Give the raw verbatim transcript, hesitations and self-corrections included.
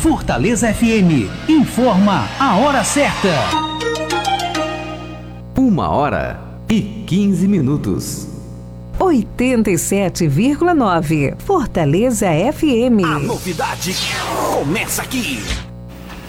Fortaleza F M informa a hora certa. Uma hora e quinze minutos. oitenta e sete vírgula nove Fortaleza F M. A novidade começa aqui.